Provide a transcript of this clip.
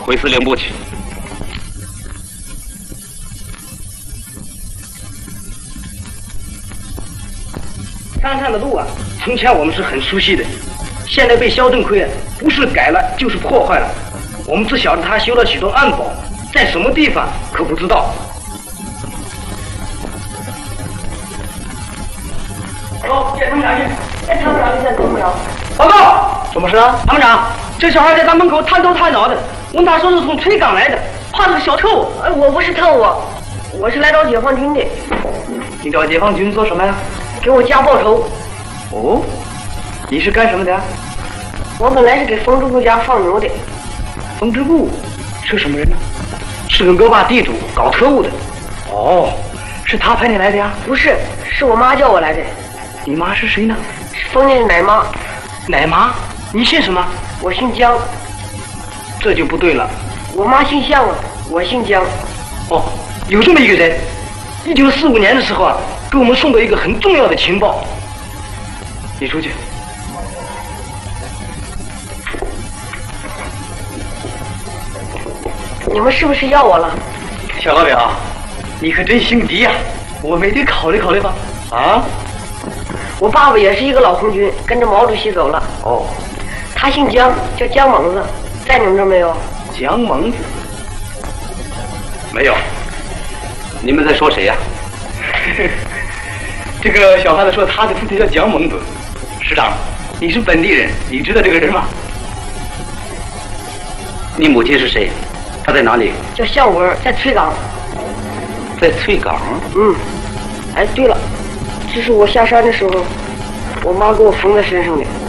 回司令部去。 山上的路啊，从前我们是很熟悉的，现在被肖振奎不是改了就是破坏了。我们只晓得他修了许多暗堡，在什么地方可不知道。走，见参谋长去。 哎，参谋长，参谋长， 报告，什么事啊？参谋长，这小孩在咱门口探头探脑的，问他说是从崔岗来的，怕是个小偷。 我不是特务，我是来找解放军的。 你找解放军做什么呀？ 给我家报仇。 哦，你是干什么的？ 我本来是给冯支部家放牛的。 冯支部是什么人呢？是个恶霸地主，搞特务的。哦，是他派你来的呀？ 不是，是我妈叫我来的。 你妈是谁呢？ 是冯家的奶妈。 奶妈？你姓什么？ 我姓江。 这就不对了。 我妈姓向啊，我姓江。 哦，有这么一个人。1945年的时候啊，给我们送了一个很重要的情报。你出去。 你们是不是要我了？ 小老表，你可真心急呀！我没得考虑考虑吧？啊？ 我爸爸也是一个老红军，跟着毛主席走了。 哦。 他姓江，叫江猛子，在你们这儿没有？ 江猛子？ 没有。你们在说谁呀？ 这个小孩子说他的父亲叫蒋猛子。师长，你是本地人，你知道这个人吗？ 你母亲是谁？她在哪里？ 叫向文，在崔岗。 在崔岗？ 嗯。哎，对了，这是我下山的时候，我妈给我缝在身上的。